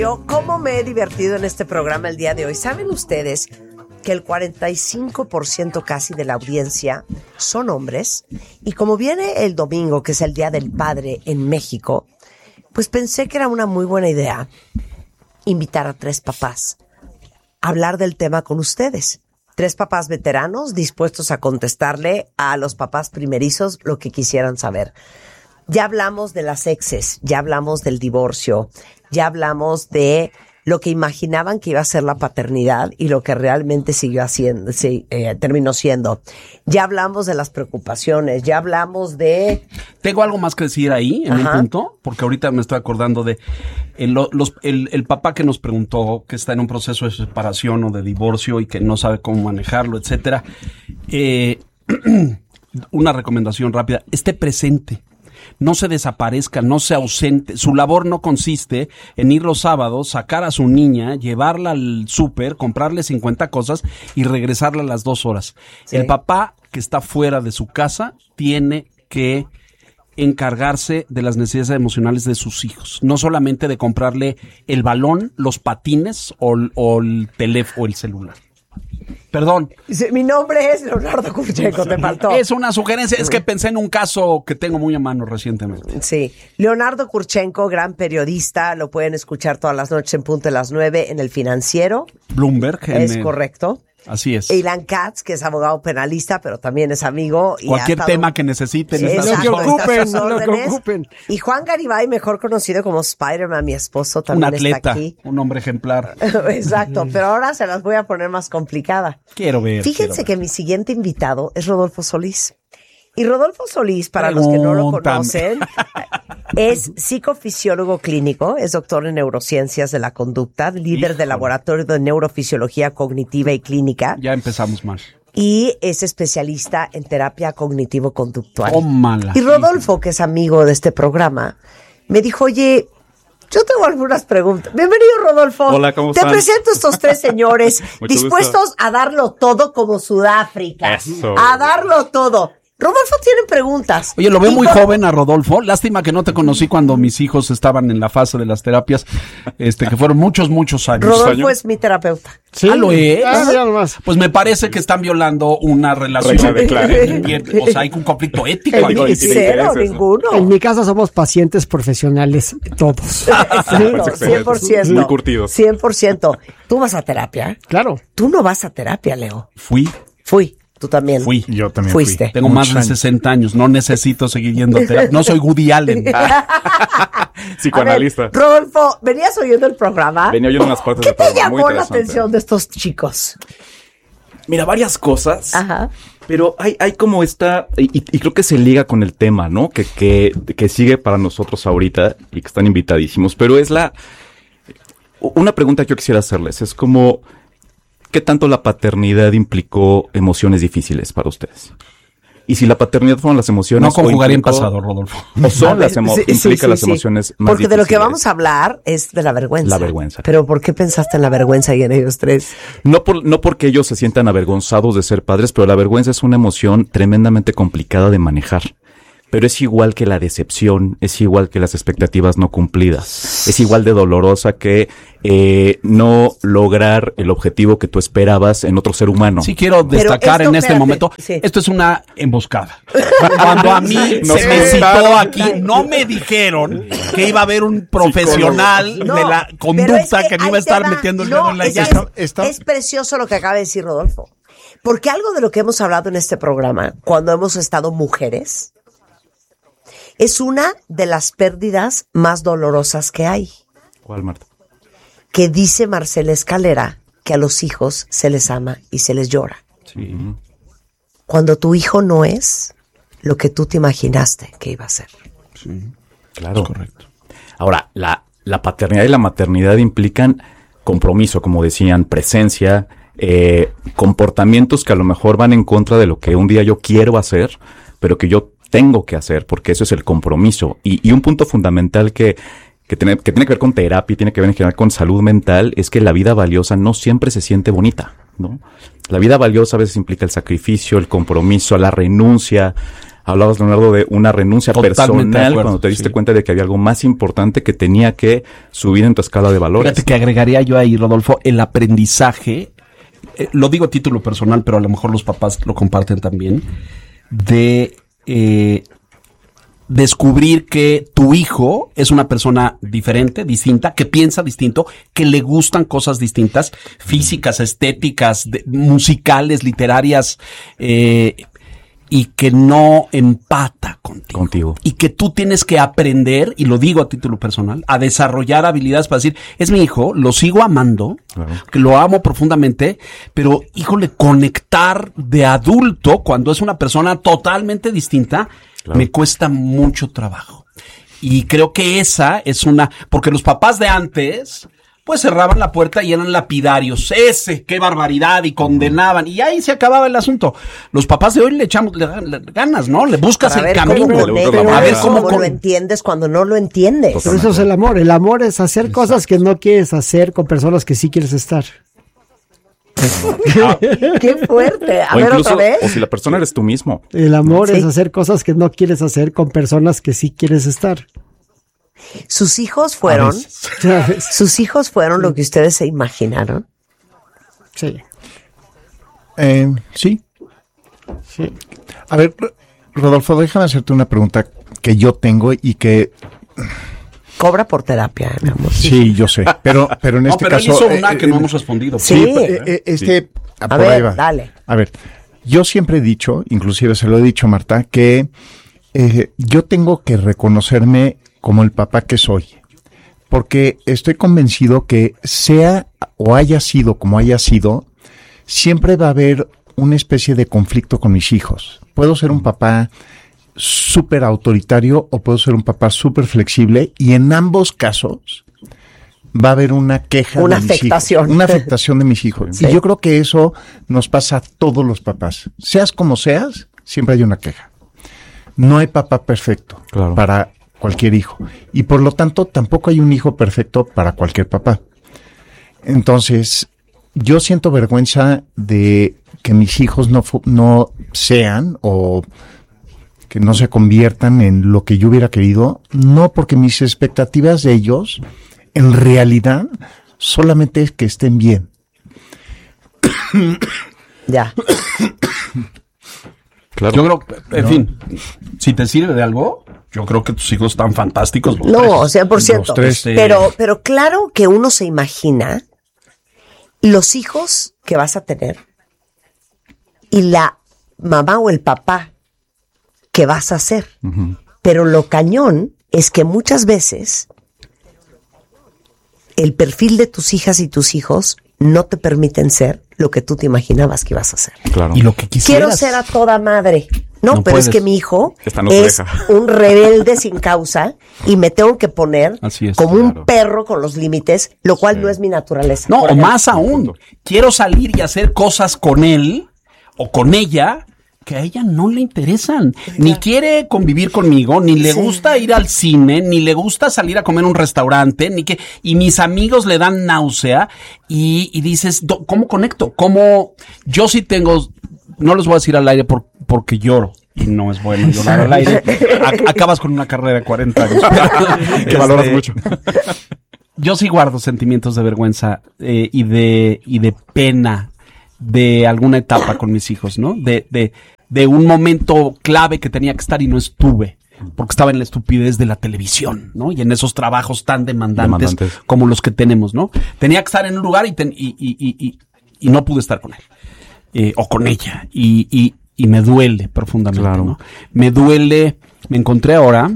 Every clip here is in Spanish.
Yo, ¿cómo me he divertido en este programa el día de hoy? ¿Saben ustedes que el 45% casi de la audiencia son hombres? Y como viene el domingo, que es el Día del Padre en México, pues pensé que era una muy buena idea invitar a 3 papás a hablar del tema con ustedes. 3 papás veteranos dispuestos a contestarle a los papás primerizos lo que quisieran saber. Ya hablamos de las exes, ya hablamos del divorcio, ya hablamos de lo que imaginaban que iba a ser la paternidad y lo que realmente siguió haciendo, terminó siendo. Ya hablamos de las preocupaciones, ya hablamos de... Tengo algo más que decir ahí, en un punto, porque ahorita me estoy acordando de el papá que nos preguntó que está en un proceso de separación o de divorcio y que no sabe cómo manejarlo, etcétera. Una recomendación rápida, esté presente. No se desaparezca, no se ausente. Su labor no consiste en ir los sábados, sacar a su niña, llevarla al súper, comprarle 50 cosas y regresarla a las 2 horas. Sí. El papá que está fuera de su casa tiene que encargarse de las necesidades emocionales de sus hijos. No solamente de comprarle el balón, los patines o el teléfono o el celular. Perdón. Mi nombre es Leonardo Kurchenko, te faltó. Es una sugerencia, es que pensé en un caso que tengo muy a mano recientemente. Sí, Leonardo Kurchenko, gran periodista, lo pueden escuchar todas las noches en punto de las 9 en El Financiero. Bloomberg. Es correcto. Así es. Ilan Katz, que es abogado penalista, pero también es amigo. Cualquier tema que necesiten. Sí, lo que ocupen. Y Juan Garibay, mejor conocido como Spider-Man, mi esposo, también un atleta, está aquí. Un hombre ejemplar. Exacto, pero ahora se las voy a poner más complicada. Quiero ver. Fíjense que mi siguiente invitado es Rodolfo Solís. Y Rodolfo Solís, para los que no lo conocen, es psicofisiólogo clínico, es doctor en neurociencias de la conducta, líder del laboratorio de neurofisiología cognitiva y clínica. Ya empezamos mal. Y es especialista en terapia cognitivo-conductual. Tómala. Y Rodolfo, que es amigo de este programa, me dijo, oye, yo tengo algunas preguntas. Bienvenido, Rodolfo. Hola, ¿cómo están? Te presento a estos 3 señores dispuestos a darlo todo como Sudáfrica. Eso. A darlo todo. Rodolfo tiene preguntas. Oye, lo veo muy joven a Rodolfo. Lástima que no te conocí cuando mis hijos estaban en la fase de las terapias, que fueron muchos años. Rodolfo es mi terapeuta. ¿Sí? ¿Ah, lo es? Mira nomás. Pues me parece que están violando una relación. O sea, hay un conflicto ético. Cero, ninguno. En mi casa somos pacientes profesionales todos. 100%. Muy curtidos. 100%. ¿Tú vas a terapia? Claro. Tú no vas a terapia, Leo. Fui. Tú también. Fui. Yo también fuiste. fui. Tengo más de 60 años. No necesito seguir yendo a terapia. No soy Woody Allen. Psicoanalista. A ver, Rodolfo, ¿venías oyendo el programa? Venía oyendo unas partes ¿Qué del programa. te llamó Muy la interesante. atención de estos chicos? Mira, varias cosas. Ajá. Pero hay como esta, y creo que se liga con el tema, ¿no? Que sigue para nosotros ahorita y que están invitadísimos. Pero es una pregunta que yo quisiera hacerles. Es como, ¿qué tanto la paternidad implicó emociones difíciles para ustedes? Y si la paternidad fueron las emociones... No conjugaría en pasado, Rodolfo. O son las las emociones más Porque difíciles. de lo que vamos a hablar es de la vergüenza. La vergüenza. Pero ¿por qué pensaste en la vergüenza y en ellos 3? No porque ellos se sientan avergonzados de ser padres, pero la vergüenza es una emoción tremendamente complicada de manejar. Pero es igual que la decepción, es igual que las expectativas no cumplidas. Es igual de dolorosa que no lograr el objetivo que tú esperabas en otro ser humano. Sí quiero destacar en este momento, esto es una emboscada. Cuando a mí se me citó aquí, no me dijeron que iba a haber un profesional de la conducta que me iba a estar metiendo el dedo en la llaga. Es precioso lo que acaba de decir Rodolfo. Porque algo de lo que hemos hablado en este programa, cuando hemos estado mujeres, es una de las pérdidas más dolorosas que hay. ¿Cuál, Marta? Que dice Marcela Escalera que a los hijos se les ama y se les llora. Sí. Cuando tu hijo no es lo que tú te imaginaste que iba a ser. Sí, claro. Es correcto. Ahora, la paternidad y la maternidad implican compromiso, como decían, presencia, comportamientos que a lo mejor van en contra de lo que un día yo quiero hacer, pero que yo tengo que hacer, porque eso es el compromiso. Y un punto fundamental que tiene que ver con terapia y tiene que ver en general con salud mental es que la vida valiosa no siempre se siente bonita, ¿no? La vida valiosa a veces implica el sacrificio, el compromiso, la renuncia Hablabas, Leonardo, de una renuncia Totalmente de personal acuerdo, cuando te diste sí. cuenta de que había algo más importante que tenía que subir en tu escala de valores. Fíjate que agregaría yo ahí, Rodolfo, el aprendizaje, lo digo a título personal, pero a lo mejor los papás lo comparten también, de descubrir que tu hijo es una persona diferente, distinta, que piensa distinto, que le gustan cosas distintas, físicas, estéticas, musicales, literarias, y que no empata contigo. Y que tú tienes que aprender, y lo digo a título personal, a desarrollar habilidades para decir, es mi hijo, lo sigo amando, claro, que lo amo profundamente, pero, híjole, conectar de adulto cuando es una persona totalmente distinta, claro, me cuesta mucho trabajo. Y creo que esa es porque los papás de antes, pues cerraban la puerta y eran lapidarios. Qué barbaridad, y condenaban. Y ahí se acababa el asunto. Los papás de hoy le echamos ganas, ¿no? Le buscas el camino. A ver cómo lo entiendes cuando no lo entiendes. Pero eso es el amor. El amor es hacer cosas que no quieres hacer con personas que sí quieres estar. ¡Qué fuerte! A ver, incluso, otra vez. O si la persona eres tú mismo. El amor es hacer cosas que no quieres hacer con personas que sí quieres estar. ¿Sus hijos fueron lo que ustedes se imaginaron? Sí. Sí. A ver, Rodolfo, déjame hacerte una pregunta que yo tengo y que... Cobra por terapia, mi amor. Sí, yo sé. Pero en este caso... hizo una que no hemos respondido. Sí. A ver, dale. A ver, yo siempre he dicho, inclusive se lo he dicho a Marta, que yo tengo que reconocerme como el papá que soy, porque estoy convencido que sea o haya sido como haya sido, siempre va a haber una especie de conflicto con mis hijos. Puedo ser un papá súper autoritario o puedo ser un papá súper flexible, y en ambos casos va a haber una queja de mis hijos, una afectación de mis hijos. Sí. Y yo creo que eso nos pasa a todos los papás. Seas como seas, siempre hay una queja. No hay papá perfecto, claro, para cualquier hijo. Y por lo tanto, tampoco hay un hijo perfecto para cualquier papá. Entonces, yo siento vergüenza de que mis hijos no sean o que no se conviertan en lo que yo hubiera querido, no porque mis expectativas de ellos, en realidad, solamente es que estén bien. Ya. Claro. Yo creo, en fin, si te sirve de algo, yo creo que tus hijos están fantásticos. No, 100%. Pero claro que uno se imagina los hijos que vas a tener y la mamá o el papá que vas a ser. Uh-huh. Pero lo cañón es que muchas veces el perfil de tus hijas y tus hijos no te permiten ser lo que tú te imaginabas que ibas a ser. Claro. Y lo que quisieras. Quiero ser a toda madre. No, pero puedes. Es que mi hijo no es un rebelde sin causa y me tengo que poner como un perro con los límites, lo cual no es mi naturaleza. No, o más aún, quiero salir y hacer cosas con él o con ella que a ella no le interesan. Ni quiere convivir conmigo, ni le gusta ir al cine, ni le gusta salir a comer a un restaurante, y mis amigos le dan náusea, y dices, ¿cómo conecto? ¿Cómo? Yo sí tengo, no les voy a decir al aire porque lloro, y no es bueno llorar al aire. Acabas con una carrera de 40 años. Que valoras mucho. Yo sí guardo sentimientos de vergüenza y de pena de alguna etapa con mis hijos, ¿no? De un momento clave que tenía que estar y no estuve, porque estaba en la estupidez de la televisión, ¿no? Y en esos trabajos tan demandantes como los que tenemos, ¿no? Tenía que estar en un lugar y no pude estar con él, o con ella, y me duele profundamente, claro, ¿no? Me duele, me encontré ahora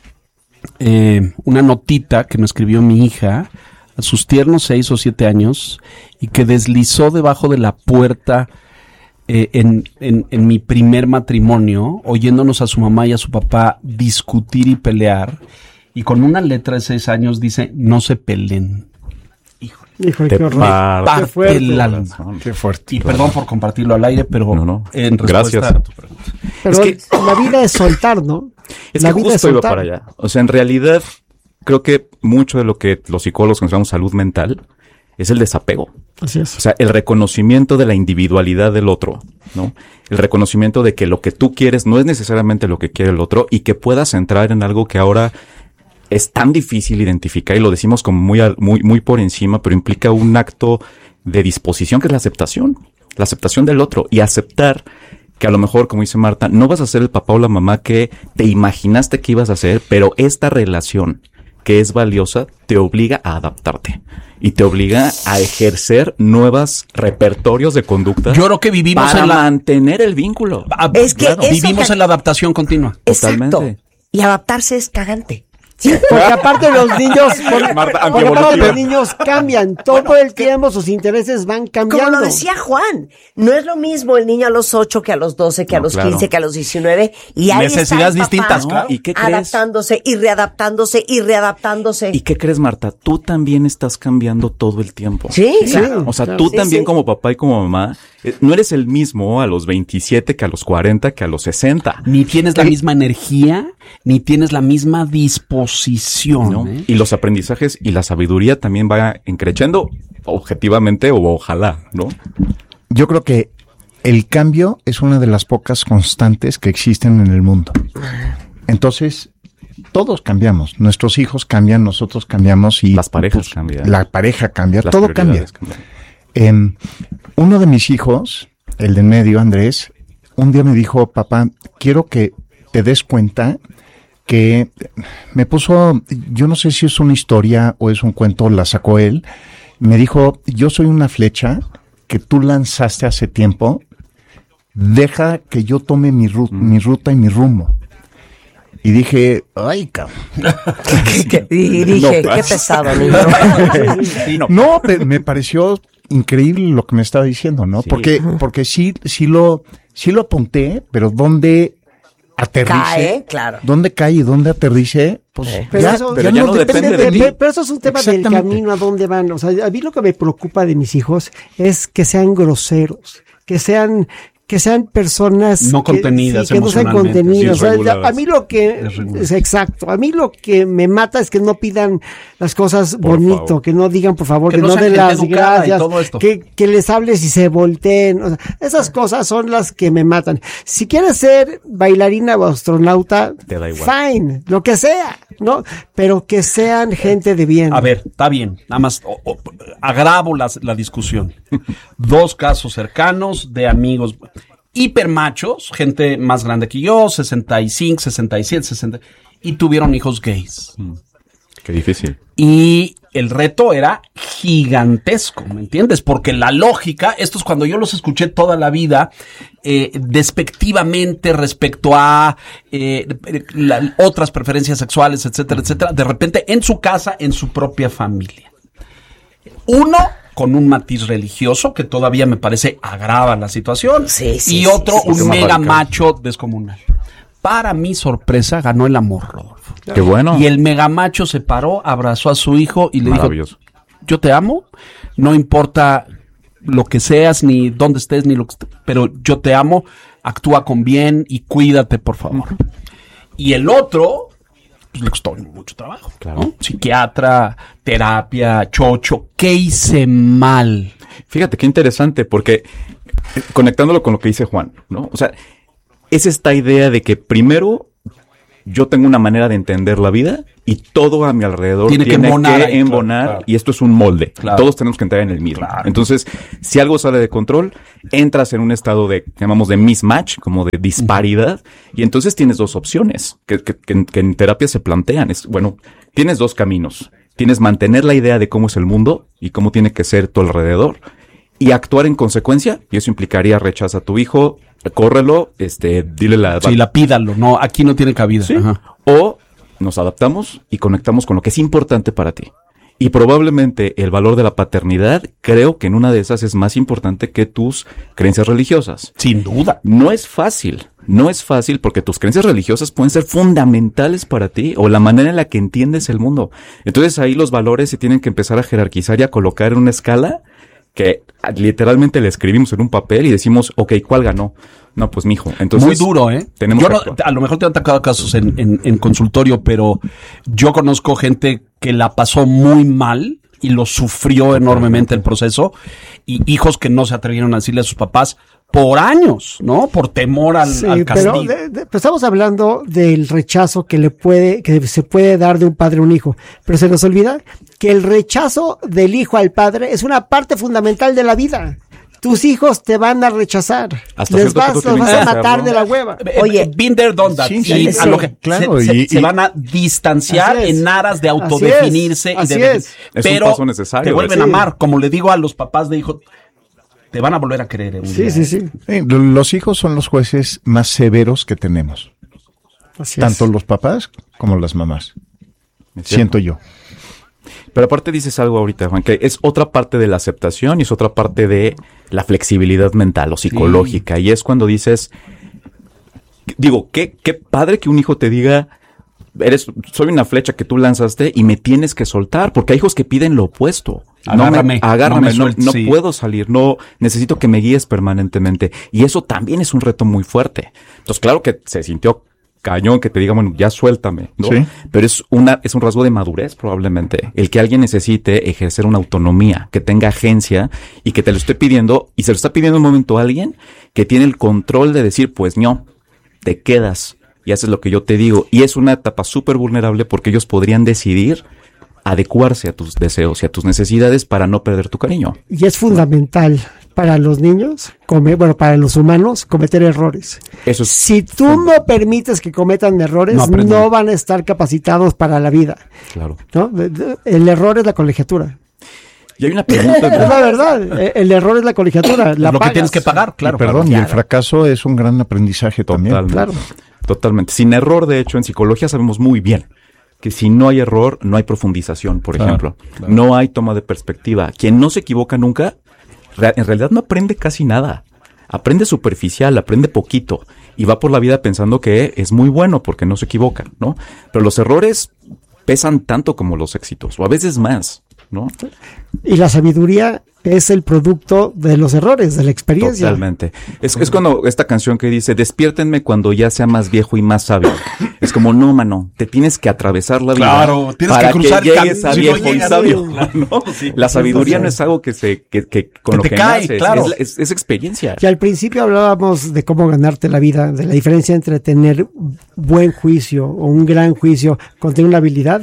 una notita que me escribió mi hija a sus tiernos 6 o 7 años, y que deslizó debajo de la puerta en mi primer matrimonio, oyéndonos a su mamá y a su papá discutir y pelear, y con una letra de 6 años dice, no se peleen. Híjole, qué horror. Parte el alma. Qué fuerte. Y perdón por compartirlo al aire, pero en respuesta Gracias. a tu pregunta. Pero es que la vida es soltar, ¿no? Es la que vida justo iba para allá. O sea, en realidad, creo que mucho de lo que los psicólogos consideramos salud mental es el desapego. Así es. O sea, el reconocimiento de la individualidad del otro, ¿no? El reconocimiento de que lo que tú quieres no es necesariamente lo que quiere el otro y que puedas entrar en algo que ahora es tan difícil identificar y lo decimos como muy por encima, pero implica un acto de disposición que es la aceptación del otro y aceptar que a lo mejor, como dice Marta, no vas a ser el papá o la mamá que te imaginaste que ibas a ser, pero esta relación que es valiosa te obliga a adaptarte y te obliga a ejercer nuevos repertorios de conducta. Yo creo que vivimos para en la mantener el vínculo. Es que eso vivimos en la adaptación continua. Exacto. Totalmente. Y adaptarse es cagante. Porque aparte los niños, Marta, porque aparte antievolutiva. los niños cambian todo el tiempo, sus intereses van cambiando. Como lo decía Juan, no es lo mismo el niño a los 8 que a los 12, que a los 15, que a los 19. Y ahí Necesidades está el papá, distintas, ¿no? claro. ¿Y qué crees? Adaptándose y readaptándose y readaptándose. ¿Y qué crees, Marta? Tú también estás cambiando todo el tiempo. Sí, claro. O sea, Claro. tú Sí, también sí. como papá y como mamá, no eres el mismo a los 27 que a los 40 que a los 60. Ni tienes la misma energía, ni tienes la misma disposición. ¿No? ¿eh? Y los aprendizajes y la sabiduría también va creciendo objetivamente o ojalá, ¿no? Yo creo que el cambio es una de las pocas constantes que existen en el mundo. Entonces, todos cambiamos. Nuestros hijos cambian, nosotros cambiamos y Las parejas cambian. La pareja cambia, Las todo cambia. prioridades cambian. Uno de mis hijos, el de en medio, Andrés, un día me dijo, papá, quiero que te des cuenta que me puso, yo no sé si es una historia o es un cuento, la sacó él, me dijo, yo soy una flecha que tú lanzaste hace tiempo, deja que yo tome mi ruta y mi rumbo. Y dije, ay, cabrón. Y dije, No, qué pesado, niño. Sí, no. No, me pareció increíble lo que me estaba diciendo, ¿no? Sí. Porque sí lo apunté, pero ¿dónde aterrice? Cae, claro. ¿Dónde cae y dónde aterrice? Pues Pero ya, eso, pero ya no depende de mí. Pero eso es un tema del Exactamente. camino, a dónde van. O sea, a mí lo que me preocupa de mis hijos es que sean groseros, que sean personas No contenidas que no sean emocionalmente, contenidas. O sea, desreguladas. a mí lo que es exacto, a mí lo que me mata es que no pidan las cosas Por bonito, favor. que no digan por favor, Que que no no sean den gente las educada y gracias, todo esto. que les hables y se volteen. O sea, esas cosas son las que me matan. Si quieres ser bailarina o astronauta, Te da igual. fine, lo que sea, ¿no? Pero que sean gente de bien. A ver, está bien. Nada más agravo la discusión. Dos casos cercanos de amigos hipermachos, gente más grande que yo, 65, 67, 60, y tuvieron hijos gays. Qué difícil. Y el reto era gigantesco, ¿me entiendes? Porque la lógica, esto es cuando yo los escuché toda la vida, despectivamente respecto a otras preferencias sexuales, etcétera, etcétera, de repente en su casa, en su propia familia. Uno con un matiz religioso que todavía me parece agrava la situación, Sí, sí, y sí, otro sí, un sí. mega Radical. macho descomunal. Para mi sorpresa ganó el amor, Rodolfo. Qué bueno. Y el megamacho se paró, abrazó a su hijo y le dijo, Maravilloso. yo te amo, no importa lo que seas, ni dónde estés, ni lo que pero yo te amo, actúa con bien y cuídate, por favor. Y el otro, pues le costó mucho trabajo. Claro. ¿no? Psiquiatra, terapia, chocho, ¿qué hice mal? Fíjate qué interesante, porque conectándolo con lo que dice Juan, ¿no? O sea, es esta idea de que primero yo tengo una manera de entender la vida y todo a mi alrededor Tiene que embonar ahí, embonar, claro. y esto es un molde. Claro. Todos tenemos que entrar en el mismo. Claro. Entonces, si algo sale de control, entras en un estado de, llamamos de mismatch, como de disparidad, y entonces tienes dos opciones que en terapia se plantean. Es, bueno, tienes dos caminos. Tienes mantener la idea de cómo es el mundo y cómo tiene que ser tu alrededor y actuar en consecuencia, y eso implicaría rechaza a tu hijo, córrelo, dile la... Sí, lapídalo, no, aquí no tiene cabida. ¿Sí? Ajá. O nos adaptamos y conectamos con lo que es importante para ti. Y probablemente el valor de la paternidad, creo que en una de esas es más importante que tus creencias religiosas. Sin duda. No es fácil porque tus creencias religiosas pueden ser fundamentales para ti o la manera en la que entiendes el mundo. Entonces ahí los valores se tienen que empezar a jerarquizar y a colocar en una escala que literalmente le escribimos en un papel y decimos, ok, ¿cuál ganó? No, pues mijo. Entonces, muy duro, ¿eh? Tenemos Yo que no, actuar. a lo mejor te han tocado casos en consultorio, pero yo conozco gente que la pasó muy mal y lo sufrió enormemente el proceso, y hijos que no se atrevieron a decirle a sus papás por años, ¿no? Por temor al castigo. Pero estamos hablando del rechazo que se puede dar de un padre a un hijo, pero se nos olvida que el rechazo del hijo al padre es una parte fundamental de la vida. Tus hijos te van a rechazar. Los vas a matar de la hueva. Oye, been there, done that. Sí, Claro, se van a distanciar en aras de autodefinirse. Es pero un paso necesario. te vuelven a amar. Como le digo a los papás de hijos, te van a volver a querer. Sí. Los hijos son los jueces más severos que tenemos. Tanto los papás como las mamás. Siento yo. Pero aparte dices algo ahorita, Juan, que es otra parte de la aceptación y es otra parte de la flexibilidad mental o psicológica. Sí. Y es cuando dices, digo, qué padre que un hijo te diga, soy una flecha que tú lanzaste y me tienes que soltar, porque hay hijos que piden lo opuesto. Agárrame, no puedo salir, no, necesito que me guíes permanentemente. Y eso también es un reto muy fuerte. Entonces, claro que se sintió cañón que te diga, bueno, ya suéltame, ¿no? Sí. Pero es un rasgo de madurez probablemente, el que alguien necesite ejercer una autonomía, que tenga agencia y que te lo esté pidiendo, y se lo está pidiendo en un momento a alguien que tiene el control de decir, pues no, te quedas y haces lo que yo te digo. Y es una etapa súper vulnerable porque ellos podrían decidir adecuarse a tus deseos y a tus necesidades para no perder tu cariño. Y es fundamental para los niños, para los humanos, cometer errores. Si tú no permites que cometan errores, no van a estar capacitados para la vida. Claro. ¿No? El error es la colegiatura. Y hay una pregunta. Es la verdad, el error es la colegiatura. Lo que tienes que pagar, claro. Y el fracaso es un gran aprendizaje también. Totalmente. Sin error, de hecho, en psicología sabemos muy bien que si no hay error, no hay profundización, por ejemplo. Claro. No hay toma de perspectiva. Quien no se equivoca nunca, en realidad no aprende casi nada. Aprende superficial, aprende poquito. Y va por la vida pensando que es muy bueno porque no se equivoca, ¿no? Pero los errores pesan tanto como los éxitos, o a veces más, ¿no? Y la sabiduría es el producto de los errores, de la experiencia. Totalmente. Es cuando esta canción que dice, despiértenme cuando ya sea más viejo y más sabio. Es como, no, mano, te tienes que atravesar la vida. Claro, tienes para que cruzar que llegues a viejo y sabio, ¿no? Sí, la sabiduría no es algo que con lo que naces, claro. es experiencia. Y al principio hablábamos de cómo ganarte la vida, de la diferencia entre tener buen juicio o un gran juicio con tener una habilidad.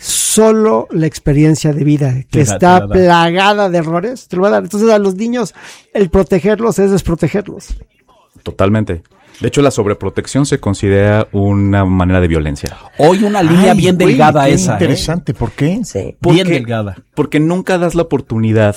Solo la experiencia de vida, que está plagada de errores, te lo va a dar. Entonces a los niños el protegerlos es desprotegerlos. Totalmente. De hecho, la sobreprotección se considera una manera de violencia. Hoy una línea bien delgada esa. Interesante, ¿por qué? Sí. Bien delgada. Porque nunca das la oportunidad.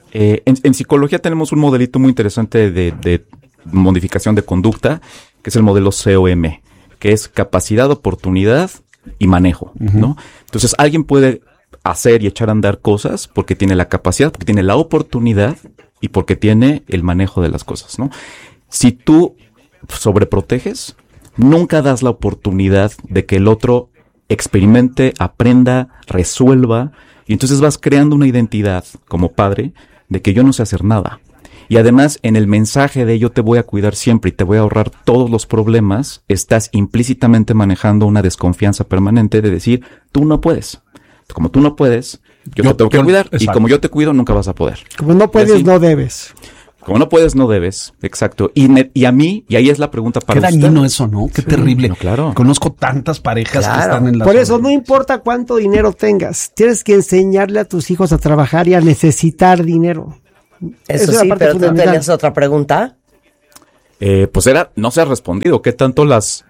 En psicología tenemos un modelito muy interesante de modificación de conducta, que es el modelo COM, que es capacidad, oportunidad y manejo, ¿no? Entonces, alguien puede hacer y echar a andar cosas porque tiene la capacidad, porque tiene la oportunidad y porque tiene el manejo de las cosas, ¿no? Si tú sobreproteges, nunca das la oportunidad de que el otro experimente, aprenda, resuelva, y entonces vas creando una identidad como padre de que yo no sé hacer nada. Y además, en el mensaje de yo te voy a cuidar siempre y te voy a ahorrar todos los problemas, estás implícitamente manejando una desconfianza permanente de decir, tú no puedes. Como tú no puedes, yo te tengo que cuidar, exacto. Y como yo te cuido, nunca vas a poder. Como no puedes, así, no debes. Como no puedes, no debes. Exacto. Y a mí, y ahí es la pregunta para usted. Qué dañino eso, ¿no? Qué terrible. No, claro. Conozco tantas parejas que están en la... Por eso, no importa cuánto dinero tengas, tienes que enseñarle a tus hijos a trabajar y a necesitar dinero. Eso sí, pero tú tenías otra pregunta. Pues no se ha respondido. ¿Qué tanto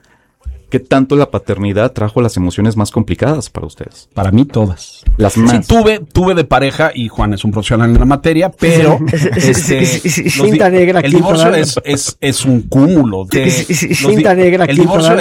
la paternidad trajo las emociones más complicadas para ustedes? Para mí todas. Las más. Sí, tuve de pareja, y Juan es un profesional en la materia, pero cinta negra, el divorcio es un cúmulo de cinta negra, el divorcio